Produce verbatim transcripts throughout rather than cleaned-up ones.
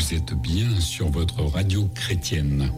Vous êtes bien sur votre radio chrétienne.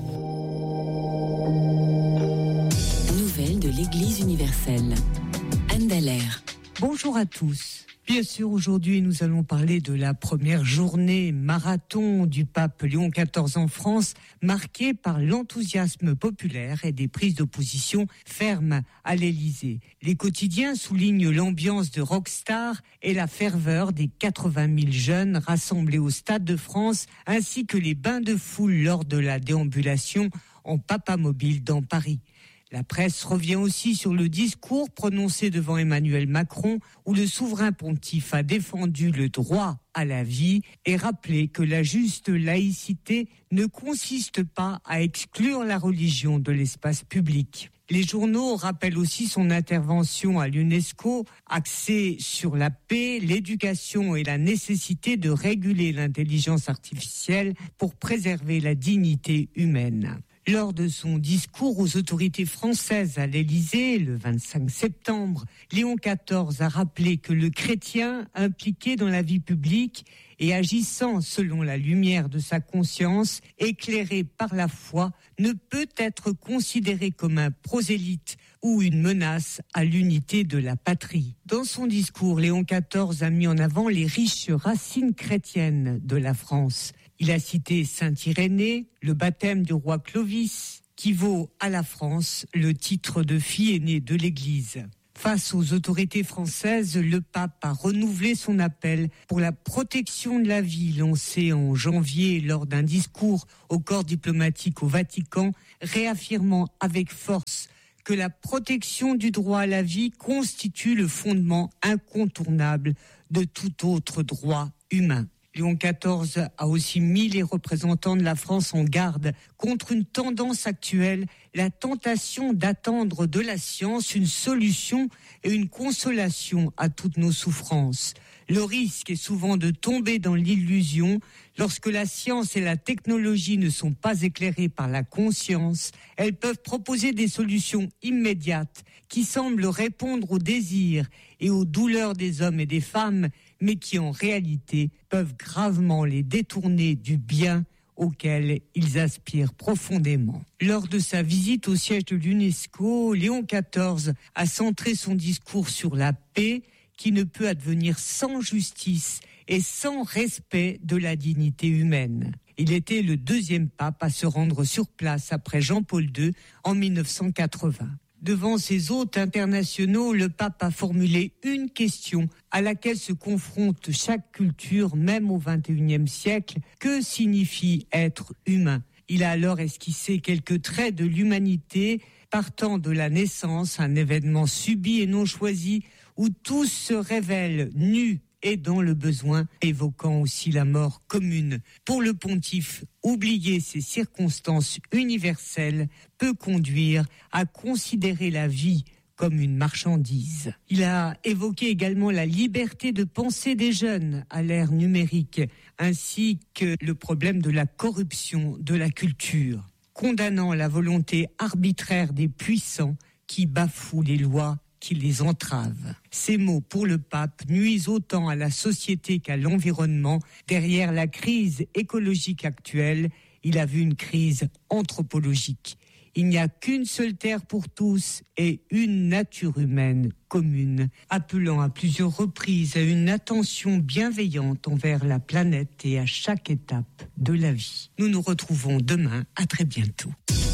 Nouvelles de l'Église universelle. Anne Dallaire. Bonjour à tous. Bien sûr, aujourd'hui, nous allons parler de la première journée marathon du pape Léon quatorze en France, marquée par l'enthousiasme populaire et des prises d'opposition fermes à l'Élysée. Les quotidiens soulignent l'ambiance de rockstar et la ferveur des quatre-vingt mille jeunes rassemblés au Stade de France, ainsi que les bains de foule lors de la déambulation en papamobile dans Paris. La presse revient aussi sur le discours prononcé devant Emmanuel Macron où le souverain pontife a défendu le droit à la vie et rappelé que la juste laïcité ne consiste pas à exclure la religion de l'espace public. Les journaux rappellent aussi son intervention à l'UNESCO, axée sur la paix, l'éducation et la nécessité de réguler l'intelligence artificielle pour préserver la dignité humaine. Lors de son discours aux autorités françaises à l'Élysée, le vingt-cinq septembre, Léon quatorze a rappelé que le chrétien impliqué dans la vie publique et agissant selon la lumière de sa conscience, éclairé par la foi, ne peut être considéré comme un prosélyte ou une menace à l'unité de la patrie. Dans son discours, Léon quatorze a mis en avant les riches racines chrétiennes de la France. Il a cité saint Irénée, le baptême du roi Clovis, qui vaut à la France le titre de fille aînée de l'Église. Face aux autorités françaises, le pape a renouvelé son appel pour la protection de la vie lancé en janvier lors d'un discours au corps diplomatique au Vatican, réaffirmant avec force que la protection du droit à la vie constitue le fondement incontournable de tout autre droit humain. Léon quatorze a aussi mis les représentants de la France en garde contre une tendance actuelle, la tentation d'attendre de la science une solution et une consolation à toutes nos souffrances. Le risque est souvent de tomber dans l'illusion lorsque la science et la technologie ne sont pas éclairées par la conscience. Elles peuvent proposer des solutions immédiates qui semblent répondre aux désirs et aux douleurs des hommes et des femmes, mais qui en réalité peuvent gravement les détourner du bien auquel ils aspirent profondément. Lors de sa visite au siège de l'UNESCO, Léon quatorze a centré son discours sur la paix qui ne peut advenir sans justice et sans respect de la dignité humaine. Il était le deuxième pape à se rendre sur place après Jean-Paul deux en dix-neuf cent quatre-vingts. Devant ses hôtes internationaux, le pape a formulé une question à laquelle se confronte chaque culture, même au vingt et unième siècle. Que signifie être humain ? Il a alors esquissé quelques traits de l'humanité, partant de la naissance, un événement subi et non choisi, où tous se révèlent nus et dans le besoin, évoquant aussi la mort commune. Pour le pontife, oublier ces circonstances universelles peut conduire à considérer la vie comme une marchandise. Il a évoqué également la liberté de pensée des jeunes à l'ère numérique, ainsi que le problème de la corruption de la culture, condamnant la volonté arbitraire des puissants qui bafouent les lois qui les entravent. Ces mots pour le pape nuisent autant à la société qu'à l'environnement. Derrière la crise écologique actuelle, il a vu une crise anthropologique. Il n'y a qu'une seule terre pour tous et une nature humaine commune, appelant à plusieurs reprises à une attention bienveillante envers la planète et à chaque étape de la vie. Nous nous retrouvons demain. À très bientôt.